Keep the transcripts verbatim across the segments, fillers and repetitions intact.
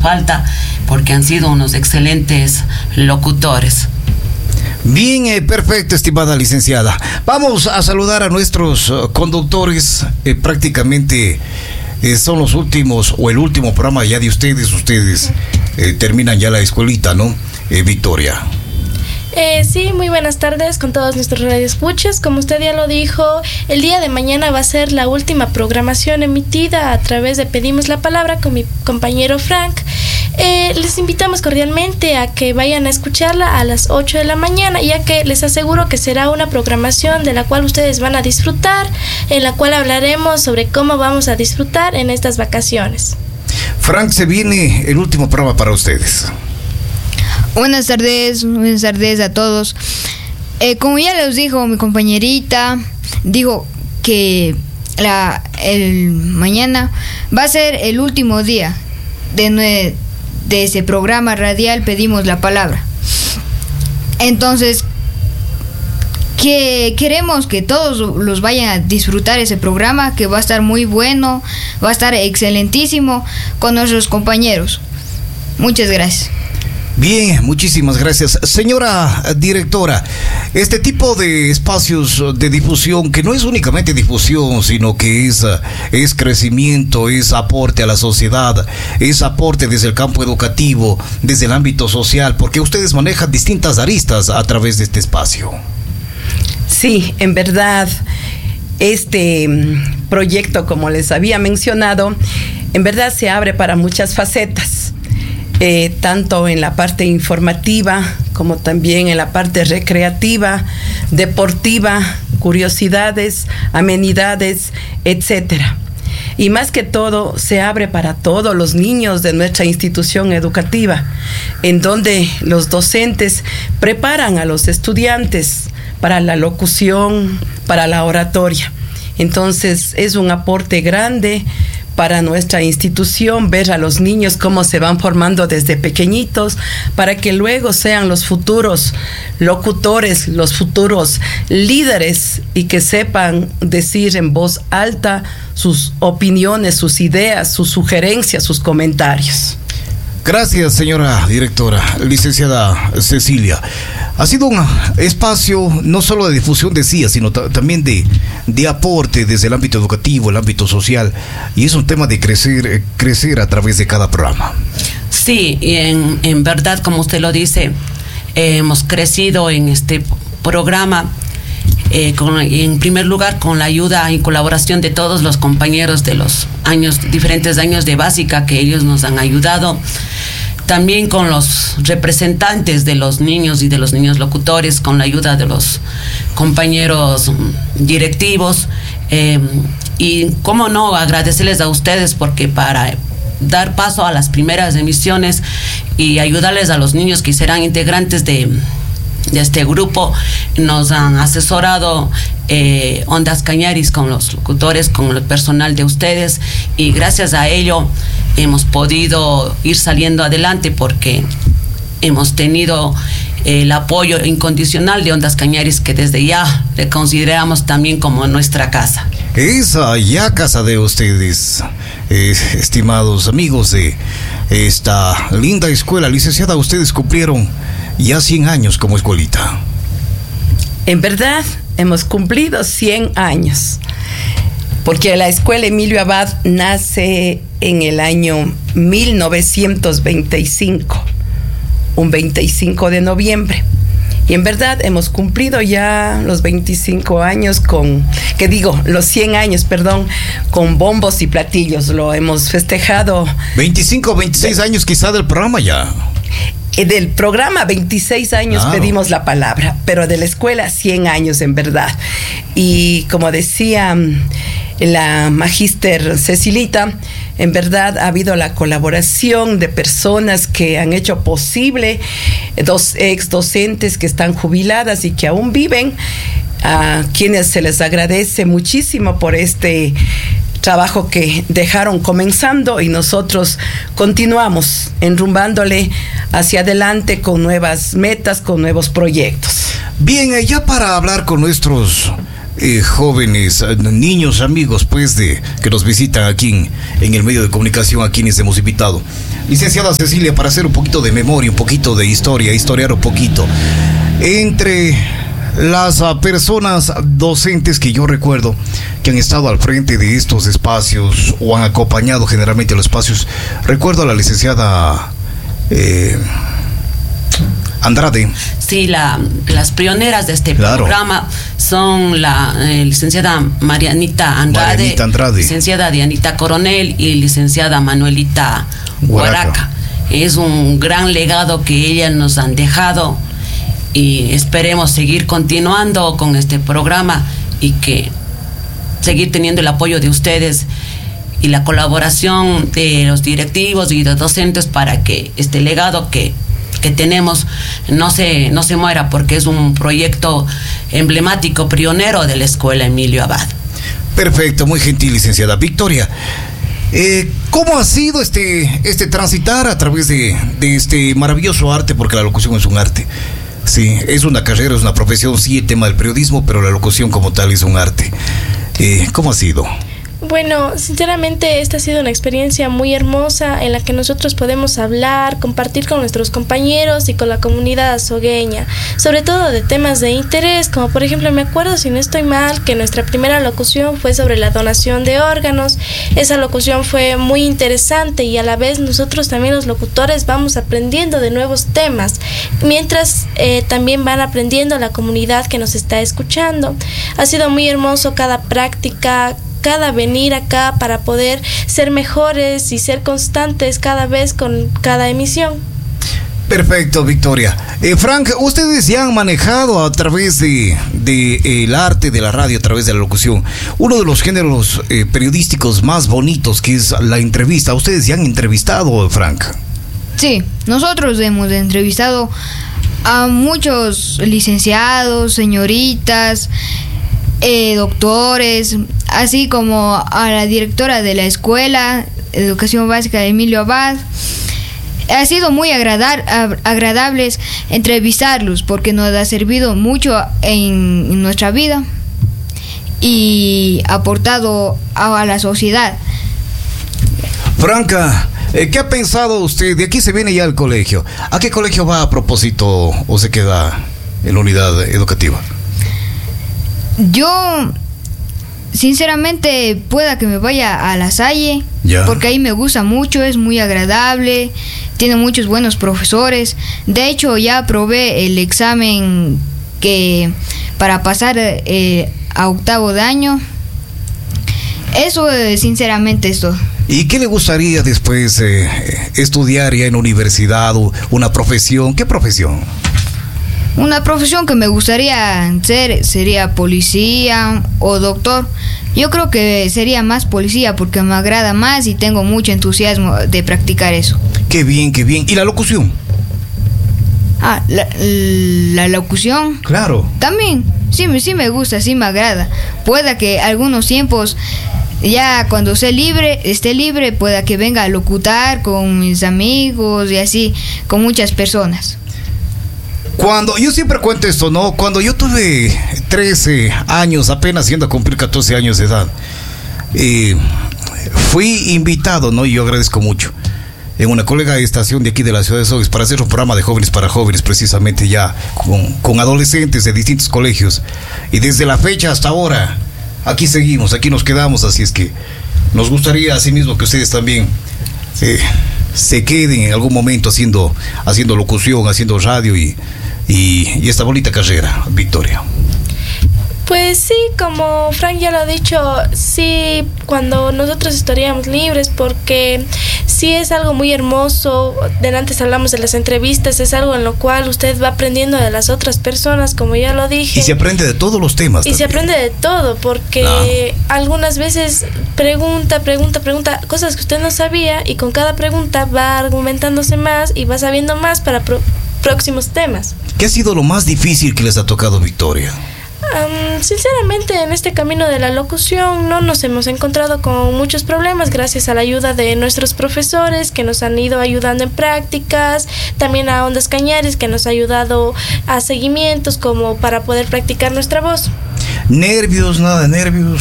falta, porque han sido unos excelentes locutores. Bien, eh, perfecto, estimada licenciada. Vamos a saludar a nuestros uh, conductores. Eh, prácticamente eh, son los últimos, o el último programa ya de ustedes. Ustedes eh, terminan ya la escuelita, ¿no? Eh, Victoria. Eh, sí, muy buenas tardes con todos nuestros radioescuchas. Como usted ya lo dijo, el día de mañana va a ser la última programación emitida a través de Pedimos la Palabra con mi compañero Frank. Eh, les invitamos cordialmente a que vayan a escucharla a las ocho de la mañana, ya que les aseguro que será una programación de la cual ustedes van a disfrutar, en la cual hablaremos sobre cómo vamos a disfrutar en estas vacaciones. Frank, se viene el último programa para ustedes. Buenas tardes, buenas tardes a todos. Eh, como ya les dijo mi compañerita, dijo que la, el mañana va a ser el último día de, nue, de ese programa radial Pedimos la Palabra. Entonces, que queremos que todos los vayan a disfrutar ese programa, que va a estar muy bueno, va a estar excelentísimo con nuestros compañeros. Muchas gracias. Bien, muchísimas gracias. Señora directora, este tipo de espacios de difusión, que no es únicamente difusión, sino que es, es crecimiento, es aporte a la sociedad, es aporte desde el campo educativo, desde el ámbito social, porque ustedes manejan distintas aristas a través de este espacio. Sí, en verdad, este proyecto, como les había mencionado, en verdad se abre para muchas facetas. Eh, tanto en la parte informativa como también en la parte recreativa, deportiva, curiosidades, amenidades, etcétera. Y más que todo, se abre para todos los niños de nuestra institución educativa, en donde los docentes preparan a los estudiantes para la locución, para la oratoria. Entonces, es un aporte grande para nuestra institución, ver a los niños cómo se van formando desde pequeñitos, para que luego sean los futuros locutores, los futuros líderes, y que sepan decir en voz alta sus opiniones, sus ideas, sus sugerencias, sus comentarios. Gracias, señora directora, licenciada Cecilia. Ha sido un espacio no solo de difusión, decía, sino t- también de, de aporte desde el ámbito educativo, el ámbito social, y es un tema de crecer, eh, crecer a través de cada programa. Sí, y en, en verdad, como usted lo dice, eh, hemos crecido en este programa, eh, con, en primer lugar con la ayuda y colaboración de todos los compañeros de los años, diferentes años de básica, que ellos nos han ayudado. También con los representantes de los niños y de los niños locutores, con la ayuda de los compañeros directivos. Eh, y cómo no, agradecerles a ustedes, porque para dar paso a las primeras emisiones y ayudarles a los niños que serán integrantes de, de este grupo, nos han asesorado eh, Ondas Cañaris con los locutores, con el personal de ustedes, y gracias a ello hemos podido ir saliendo adelante, porque hemos tenido el apoyo incondicional de Ondas Cañaris, que desde ya le consideramos también como nuestra casa. Esa ya casa de ustedes, eh, estimados amigos de esta linda escuela. Licenciada, ustedes cumplieron ya cien años como escuelita. En verdad, hemos cumplido cien años, porque la escuela Emilio Abad nace en el año mil novecientos veinticinco, un veinticinco de noviembre. Y en verdad hemos cumplido ya los veinticinco años con, que digo, los cien años, perdón, con bombos y platillos. Lo hemos festejado. veinticinco, veintiséis de, años quizá del programa ya. Del programa, veintiséis años, claro. Pedimos la palabra, pero de la escuela, cien años en verdad. Y como decía la magíster Cecilita, en verdad ha habido la colaboración de personas que han hecho posible, dos ex docentes que están jubiladas y que aún viven, a quienes se les agradece muchísimo por este trabajo que dejaron comenzando, y nosotros continuamos enrumbándole hacia adelante con nuevas metas, con nuevos proyectos. Bien, ya para hablar con nuestros eh, jóvenes, niños, amigos, pues, de que nos visitan aquí en, en el medio de comunicación, a quienes hemos invitado. Licenciada Cecilia, para hacer un poquito de memoria, un poquito de historia, historiar un poquito. Entre las uh, personas docentes que yo recuerdo que han estado al frente de estos espacios o han acompañado generalmente los espacios, recuerdo a la licenciada eh, Andrade. Sí, la, las pioneras de este claro. programa son la eh, licenciada Marianita Andrade, Marianita Andrade, licenciada Dianita Coronel y licenciada Manuelita Guaraca. Guaraca. Es un gran legado que ellas nos han dejado y esperemos seguir continuando con este programa y que seguir teniendo el apoyo de ustedes y la colaboración de los directivos y de docentes para que este legado que que tenemos no se, no se muera, porque es un proyecto emblemático, pionero de la Escuela Emilio Abad. Perfecto, muy gentil, licenciada. Victoria, eh, ¿cómo ha sido este, este transitar a través de, de este maravilloso arte? Porque la locución es un arte. Sí, es una carrera, es una profesión, sí, el tema del periodismo, pero la locución como tal es un arte. Eh, ¿Cómo ha sido? Bueno, sinceramente esta ha sido una experiencia muy hermosa en la que nosotros podemos hablar, compartir con nuestros compañeros y con la comunidad azogueña, sobre todo de temas de interés, como por ejemplo me acuerdo, si no estoy mal, que nuestra primera locución fue sobre la donación de órganos. Esa locución fue muy interesante y a la vez nosotros también los locutores vamos aprendiendo de nuevos temas, mientras eh, también van aprendiendo la comunidad que nos está escuchando. Ha sido muy hermoso cada práctica, cada venir acá para poder ser mejores y ser constantes cada vez con cada emisión. Perfecto, Victoria. Eh, Frank, ustedes ya han manejado a través de, de eh, el arte de la radio, a través de la locución, uno de los géneros eh, periodísticos más bonitos, que es la entrevista. Ustedes ya han entrevistado, Frank. Sí, nosotros hemos entrevistado a muchos licenciados, señoritas, Eh, doctores, así como a la directora de la escuela de educación básica de Emilio Abad. Ha sido muy agradar, agradables entrevistarlos porque nos ha servido mucho en, en nuestra vida y aportado a, a la sociedad. Franca, eh, ¿qué ha pensado usted? De aquí se viene ya al colegio. ¿A qué colegio va a propósito o se queda en la unidad educativa? Yo, sinceramente, pueda que me vaya a La Salle, ya. Porque ahí me gusta mucho, es muy agradable, tiene muchos buenos profesores. De hecho, ya aprobé el examen que para pasar eh, a octavo de año. Eso, eh, sinceramente, es todo. ¿Y qué le gustaría después eh, estudiar ya en universidad o una profesión? ¿Qué profesión? Una profesión que me gustaría ser sería policía o doctor. Yo creo que sería más policía porque me agrada más y tengo mucho entusiasmo de practicar eso. Qué bien, qué bien. ¿Y la locución? Ah, la, la locución. Claro. También, sí, sí me gusta, sí me agrada. Pueda que algunos tiempos, ya cuando esté libre, esté libre, pueda que venga a locutar con mis amigos y así, con muchas personas. Cuando, yo siempre cuento esto, ¿no? Cuando yo tuve trece años, apenas yendo a cumplir catorce años de edad, eh, fui invitado, ¿no? Y yo agradezco mucho, en una colega de estación de aquí de la ciudad de Sogues, para hacer un programa de jóvenes para jóvenes, precisamente ya, con, con adolescentes de distintos colegios. Y desde la fecha hasta ahora, aquí seguimos, aquí nos quedamos, así es que nos gustaría asimismo que ustedes también eh, se queden en algún momento haciendo, haciendo locución, haciendo radio y Y, y esta bonita carrera, Victoria. Pues sí, como Frank ya lo ha dicho, sí, cuando nosotros estaríamos libres, porque sí es algo muy hermoso. De antes hablamos de las entrevistas, es algo en lo cual usted va aprendiendo de las otras personas, como ya lo dije. Y se aprende de todos los temas. Y también se aprende de todo, porque no. algunas veces pregunta, pregunta, pregunta, cosas que usted no sabía, y con cada pregunta va argumentándose más y va sabiendo más para pro- próximos temas. ¿Qué ha sido lo más difícil que les ha tocado, Victoria? Um, sinceramente, en este camino de la locución no nos hemos encontrado con muchos problemas, gracias a la ayuda de nuestros profesores que nos han ido ayudando en prácticas, también a Ondas Cañares que nos ha ayudado a seguimientos como para poder practicar nuestra voz. ¿Nervios? ¿Nada de nervios?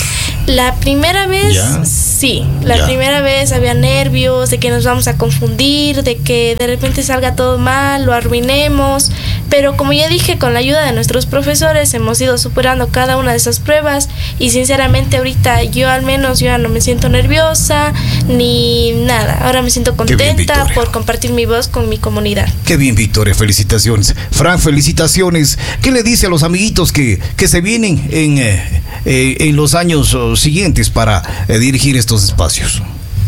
La primera vez, ¿Ya? sí. La Ya. primera vez había nervios de que nos vamos a confundir, de que de repente salga todo mal, lo arruinemos. Pero como ya dije, con la ayuda de nuestros profesores hemos ido superando cada una de esas pruebas. Y sinceramente ahorita yo al menos yo ya no me siento nerviosa ni nada. Ahora me siento Qué bien, contenta Victoria. por compartir mi voz con mi comunidad. Qué bien, Victoria, felicitaciones. Fran, felicitaciones. ¿Qué le dice a los amiguitos que, que se vienen en, eh, eh, en los años oh, siguientes para eh, dirigir estos espacios?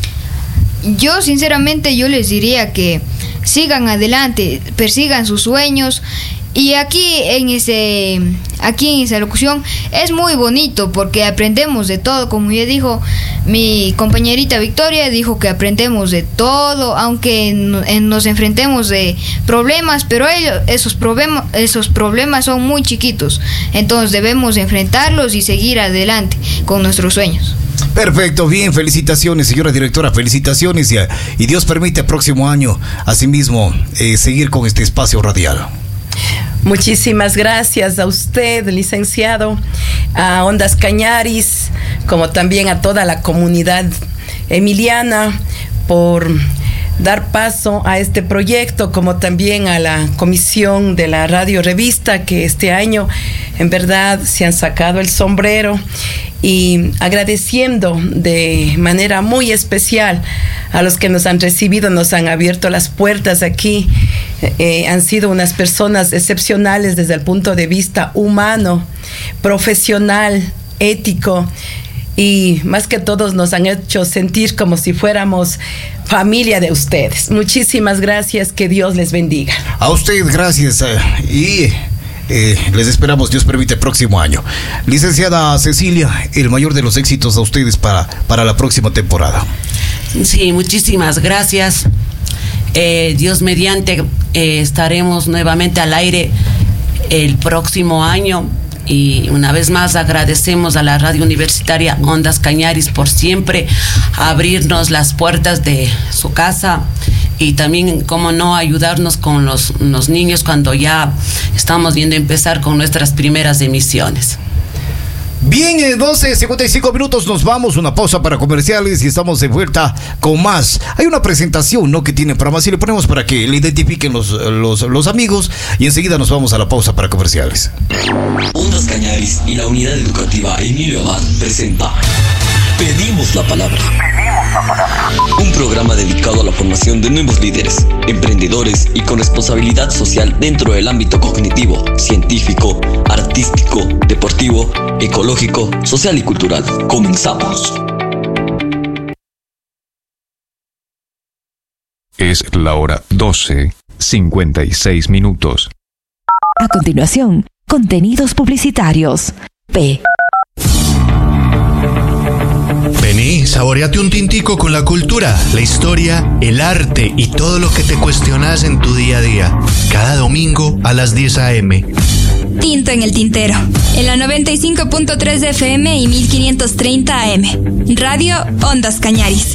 Yo sinceramente yo les diría que sigan adelante, persigan sus sueños. Y aquí en ese aquí en esa locución es muy bonito porque aprendemos de todo, como ya dijo mi compañerita Victoria, dijo que aprendemos de todo, aunque no- en- nos enfrentemos de problemas, pero ellos, esos problemas esos problemas son muy chiquitos, entonces debemos enfrentarlos y seguir adelante con nuestros sueños. Perfecto, bien, felicitaciones, señora directora, felicitaciones y, y Dios permite el próximo año, asimismo, eh, seguir con este espacio radial. Muchísimas gracias a usted, licenciado, a Ondas Cañaris, como también a toda la comunidad emiliana por dar paso a este proyecto, como también a la comisión de la Radio Revista, que este año en verdad se han sacado el sombrero, y agradeciendo de manera muy especial a los que nos han recibido, nos han abierto las puertas aquí. Eh, han sido unas personas excepcionales desde el punto de vista humano, profesional, ético, y más que todos nos han hecho sentir como si fuéramos familia de ustedes. Muchísimas gracias, que Dios les bendiga. A usted, gracias, eh, y eh, les esperamos, Dios permite, el próximo año. Licenciada Cecilia, el mayor de los éxitos a ustedes para, para la próxima temporada. Sí, muchísimas gracias. Eh, Dios mediante, eh, estaremos nuevamente al aire el próximo año. Y una vez más agradecemos a la radio universitaria Ondas Cañaris por siempre abrirnos las puertas de su casa y también, cómo no, ayudarnos con los, los niños cuando ya estamos viendo empezar con nuestras primeras emisiones. Bien, eh, doce cincuenta y cinco minutos, nos vamos, una pausa para comerciales y estamos de vuelta con más. Hay una presentación, ¿no?, que tiene para más y le ponemos para que le identifiquen los, los, los amigos y enseguida nos vamos a la pausa para comerciales. Ondas Cañaris y la Unidad Educativa Emilio Abad presenta Pedimos la Palabra. Un programa dedicado a la formación de nuevos líderes, emprendedores y con responsabilidad social dentro del ámbito cognitivo, científico, artístico, deportivo, ecológico, social y cultural. Comenzamos. Es la hora doce, cincuenta y seis minutos. A continuación, contenidos publicitarios. P. Vení, saboreate un tintico con la cultura, la historia, el arte y todo lo que te cuestionas en tu día a día. Cada domingo a las diez a eme. Tinto en el tintero, en la noventa y cinco punto tres de F M y mil quinientos treinta A M. Radio Ondas Cañaris.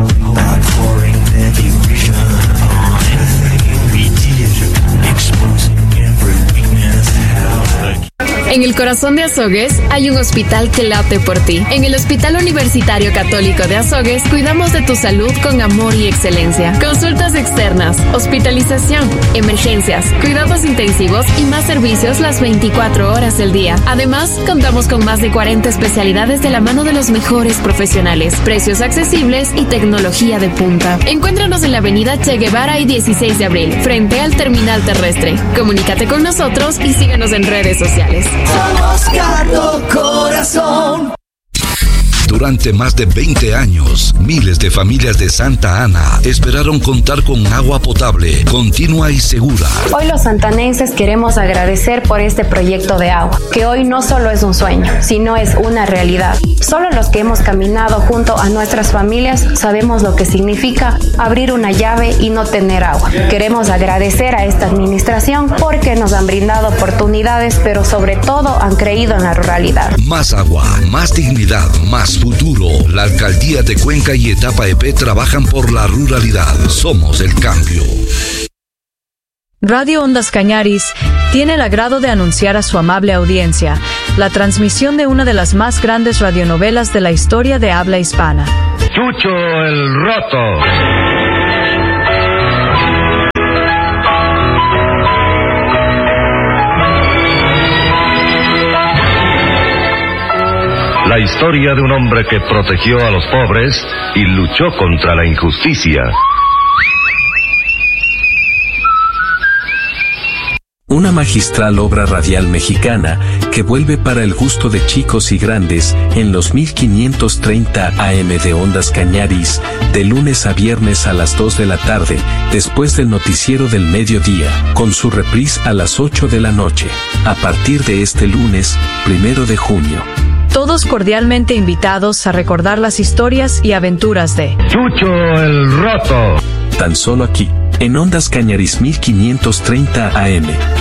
En el corazón de Azogues hay un hospital que late por ti. En el Hospital Universitario Católico de Azogues cuidamos de tu salud con amor y excelencia. Consultas externas, hospitalización, emergencias, cuidados intensivos y más servicios las veinticuatro horas del día. Además, contamos con más de cuarenta especialidades de la mano de los mejores profesionales, precios accesibles y tecnología de punta. Encuéntranos en la avenida Che Guevara y dieciséis de abril, frente al terminal terrestre. Comunícate con nosotros y síguenos en redes sociales. Somos Cardo Corazón. Durante más de veinte años, miles de familias de Santa Ana esperaron contar con agua potable, continua y segura. Hoy los santanenses queremos agradecer por este proyecto de agua, que hoy no solo es un sueño, sino es una realidad. Solo los que hemos caminado junto a nuestras familias sabemos lo que significa abrir una llave y no tener agua. Queremos agradecer a esta administración porque nos han brindado oportunidades, pero sobre todo han creído en la ruralidad. Más agua, más dignidad, más futuro. La Alcaldía de Cuenca y Etapa E P trabajan por la ruralidad. Somos el cambio. Radio Ondas Cañaris tiene el agrado de anunciar a su amable audiencia la transmisión de una de las más grandes radionovelas de la historia de habla hispana. Chucho el Roto. La historia de un hombre que protegió a los pobres y luchó contra la injusticia. Una magistral obra radial mexicana que vuelve para el gusto de chicos y grandes en los mil quinientos treinta A M de Ondas Cañaris, de lunes a viernes a las dos de la tarde, después del noticiero del mediodía, con su reprise a las ocho de la noche, a partir de este lunes, primero de junio. Todos cordialmente invitados a recordar las historias y aventuras de Chucho el Roto. Tan solo aquí, en Ondas Cañaris mil quinientos treinta A M.